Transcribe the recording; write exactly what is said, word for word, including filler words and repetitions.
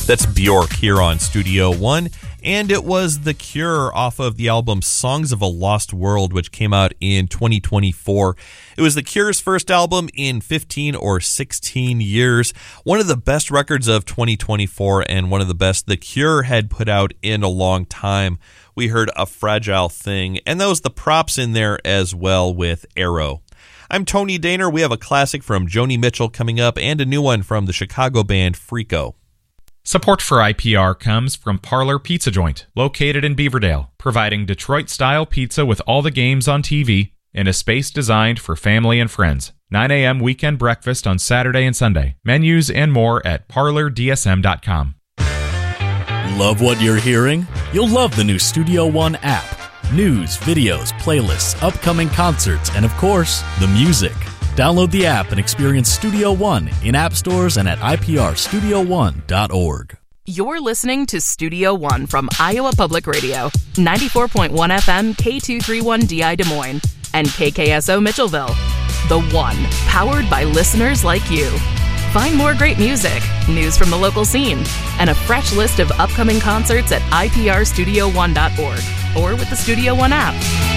That's Bjork here on Studio One, and it was The Cure off of the album Songs of a Lost World, which came out in twenty twenty-four. It was The Cure's first album in fifteen or sixteen years, one of the best records of twenty twenty-four, and one of the best The Cure had put out in a long time. We heard A Fragile Thing, and that was the props in there as well with Arrow. I'm Tony Daner. We have a classic from Joni Mitchell coming up, and a new one from the Chicago band Freako. Support for I P R comes from Parlor Pizza Joint, located in Beaverdale, providing Detroit-style pizza with all the games on T V in a space designed for family and friends. nine a.m. weekend breakfast on Saturday and Sunday. Menus and more at parlor d s m dot com. Love what you're hearing? You'll love the new Studio One app. News, videos, playlists, upcoming concerts, and of course, the music. Download the app and experience Studio One in app stores and at i p r studio one dot org. You're listening to Studio One from Iowa Public Radio, ninety-four point one F M K two thirty-one D I Des Moines, and K K S O Mitchellville. The One, powered by listeners like you. Find more great music, news from the local scene, and a fresh list of upcoming concerts at i p r studio one dot org or with the Studio One app.